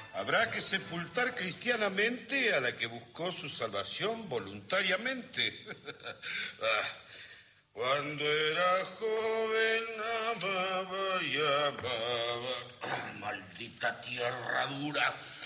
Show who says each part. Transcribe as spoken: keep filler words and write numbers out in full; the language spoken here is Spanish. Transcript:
Speaker 1: Habrá que sepultar cristianamente a la que buscó su salvación voluntariamente. Ah, cuando era joven amaba y amaba.
Speaker 2: Ah, maldita tierra dura.